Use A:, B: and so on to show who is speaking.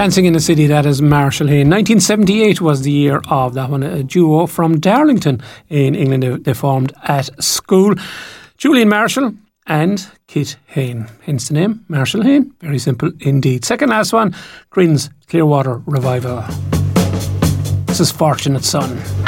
A: Dancing in the City, that is Marshall Hayne. 1978 was the year of that one. A duo from Darlington in England. They formed at school. Julian Marshall and Kit Hayne. Hence the name, Marshall Hayne. Very simple indeed. Second last one, Creedence Clearwater Revival. This is Fortunate Son.